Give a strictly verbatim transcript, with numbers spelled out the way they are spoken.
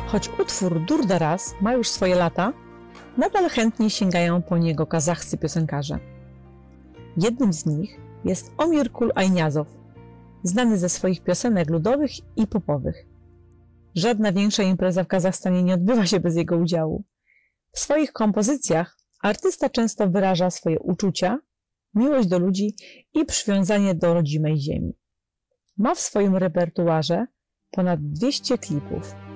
Choć utwór Dur-Daraz ma już swoje lata, nadal chętnie sięgają po niego kazachscy piosenkarze. Jednym z nich jest Omirkul Ajniazow, znany ze swoich piosenek ludowych i popowych. Żadna większa impreza w Kazachstanie nie odbywa się bez jego udziału. W swoich kompozycjach artysta często wyraża swoje uczucia, miłość do ludzi i przywiązanie do rodzimej ziemi. Ma w swoim repertuarze ponad dwieście klipów.